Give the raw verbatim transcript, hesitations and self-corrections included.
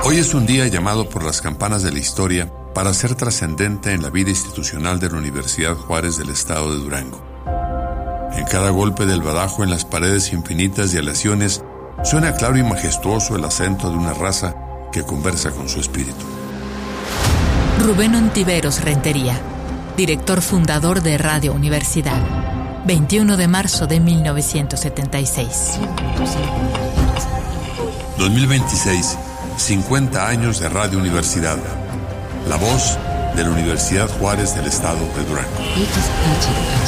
Hoy es un día llamado por las campanas de la historia para ser trascendente en la vida institucional de la Universidad Juárez del Estado de Durango. En cada golpe del badajo en las paredes infinitas de aleaciones suena claro y majestuoso el acento de una raza que conversa con su espíritu. Rubén Ontiveros Rentería, director fundador de Radio Universidad, veintiuno de marzo de mil novecientos setenta y seis. dos mil veintiséis, cincuenta años de Radio Universidad, la voz de la Universidad Juárez del Estado de Durango.